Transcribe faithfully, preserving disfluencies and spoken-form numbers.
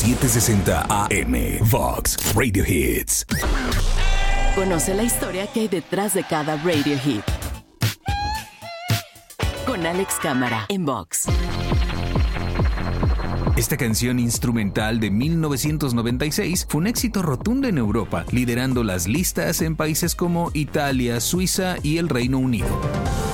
setecientos sesenta A M. Vox Radio Hits. Conoce la historia que hay detrás de cada radio hit. Con Alex Cámara en Vox. Esta canción instrumental de mil novecientos noventa y seis fue un éxito rotundo en Europa, liderando las listas en países como Italia, Suiza y el Reino Unido.